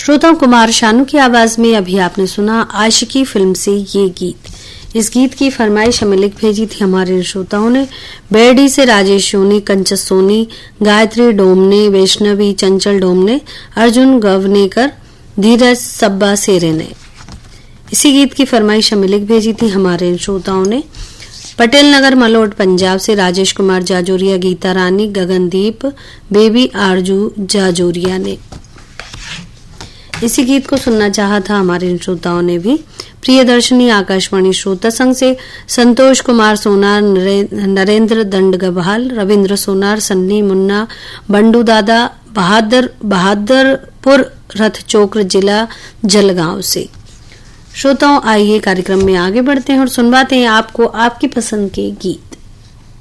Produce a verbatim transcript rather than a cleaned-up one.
श्रोताओं, कुमार शानू की आवाज में अभी आपने सुना आशिकी फिल्म से ये गीत। इस गीत की फरमाइश हमें लिख भेजी थी हमारे श्रोताओं ने। बेरडी से राजेश सोनी, कंचन सोनी, गायत्री डोमने, वैष्णवी चंचल डोमने, अर्जुन गवनेकर, धीरज सब्बा सेरे ने इसी गीत की फरमाइश हमें लिख भेजी थी हमारे श्रोताओं ने। पटेल नगर मलोट पंजाब से राजेश कुमार जाजोरिया, गीता रानी, गगनदीप, बेबी आरजू जाजोरिया ने इसी गीत को सुनना चाहा था हमारे श्रोताओं ने भी। प्रियदर्शनी आकाशवाणी श्रोता संघ से संतोष कुमार सोनार, नरेंद्र दंडगभाल, रविंद्र सोनार, सन्नी मुन्ना, बंडू दादा, बहादुर बहादुरपुर रथ चोकर, जिला जलगांव से। श्रोताओं, आइए कार्यक्रम में आगे बढ़ते हैं और सुनवाते हैं आपको आपकी पसंद के गीत।